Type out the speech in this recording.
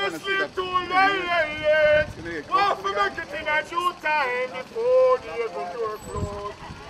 me sleep too late. Want to make it in a due time before the door close.